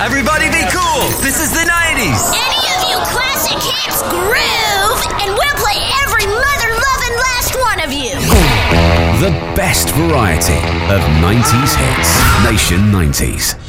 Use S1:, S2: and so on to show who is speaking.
S1: Everybody be cool. This is the 90s.
S2: Any of you classic hits groove, and we'll play every mother-loving last one of you.
S3: The best variety of 90s hits. Nation 90s.